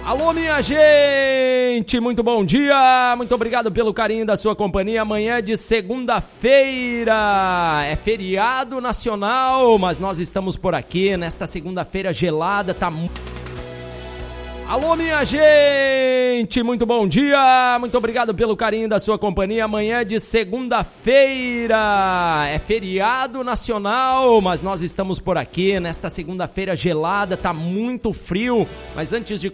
Alô, minha gente, muito bom dia, muito obrigado pelo carinho da sua companhia. Amanhã de segunda-feira, é feriado nacional, mas nós estamos por aqui nesta segunda-feira gelada, tá... Alô, minha gente, muito bom dia, muito obrigado pelo carinho da sua companhia. Amanhã de segunda-feira, é feriado nacional, mas nós estamos por aqui nesta segunda-feira gelada, tá muito frio, mas antes de